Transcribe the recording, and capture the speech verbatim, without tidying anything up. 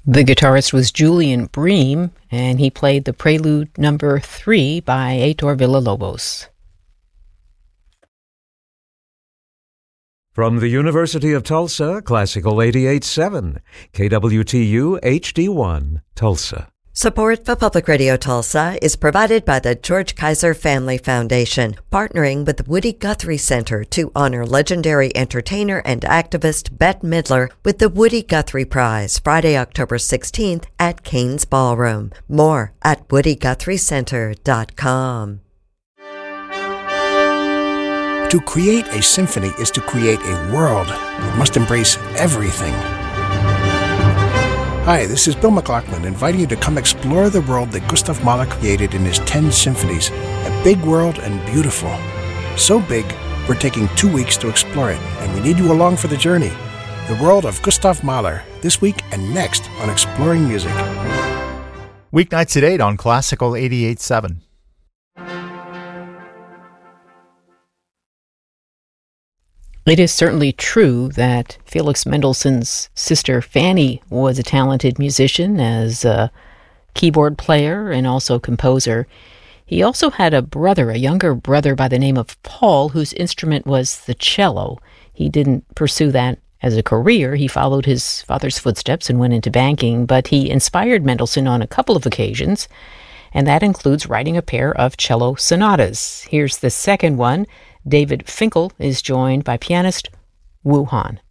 The guitarist was Julian Bream, and he played the Prelude Number three by Heitor Villa-Lobos. From the University of Tulsa, Classical eighty-eight point seven, K W T U H D one, Tulsa. Support for Public Radio Tulsa is provided by the George Kaiser Family Foundation, partnering with the Woody Guthrie Center to honor legendary entertainer and activist Bette Midler with the Woody Guthrie Prize, Friday, October sixteenth at Cain's Ballroom. More at woody guthrie center dot com. To create a symphony is to create a world that must embrace everything. Hi, this is Bill McLaughlin inviting you to come explore the world that Gustav Mahler created in his ten symphonies. A big world and beautiful. So big, we're taking two weeks to explore it, and we need you along for the journey. The world of Gustav Mahler, this week and next on Exploring Music. Weeknights at eight on Classical eighty-eight point seven. It is certainly true that Felix Mendelssohn's sister Fanny was a talented musician as a keyboard player and also composer. He also had a brother, a younger brother by the name of Paul, whose instrument was the cello. He didn't pursue that as a career. He followed his father's footsteps and went into banking, but he inspired Mendelssohn on a couple of occasions, and that includes writing a pair of cello sonatas. Here's the second one. David Finkel is joined by pianist Wu Han.